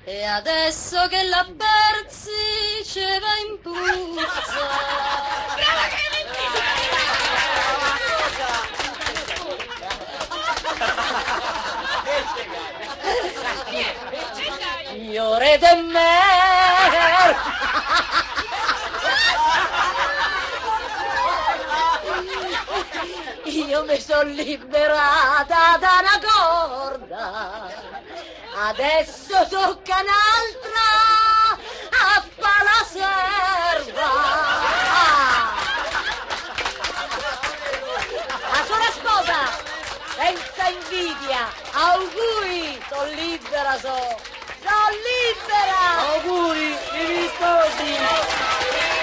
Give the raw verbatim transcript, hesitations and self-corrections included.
E adesso che la persi ci va in puzza. Brava Clementina! Signore de mer! Io mi sono liberata da una corda, adesso tocca un'altra a fa la serva. La sola sposa, senza invidia, auguri, sono libera, so, sono libera. Auguri, mi sposi.